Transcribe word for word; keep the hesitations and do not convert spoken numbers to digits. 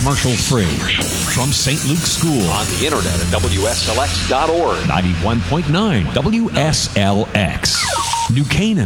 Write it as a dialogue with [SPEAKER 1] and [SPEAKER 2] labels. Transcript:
[SPEAKER 1] commercial free. From Saint Luke's School.
[SPEAKER 2] On the internet at W S L X dot org.
[SPEAKER 1] ninety-one point nine W S L X. New Canaan.